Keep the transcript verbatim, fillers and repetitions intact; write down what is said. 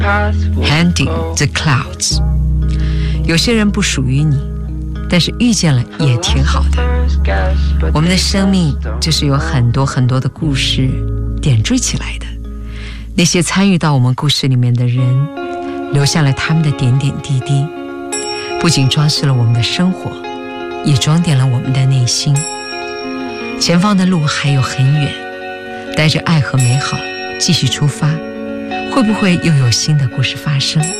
Handing the Clouds。 有些人不属于你，但是遇见了也挺好的。我们的生命就是有很多很多的故事点缀起来的，那些参与到我们故事里面的人留下了他们的点点滴滴，不仅装饰了我们的生活，也装点了我们的内心。前方的路还有很远，带着爱和美好继续出发，会不会又有新的故事发生？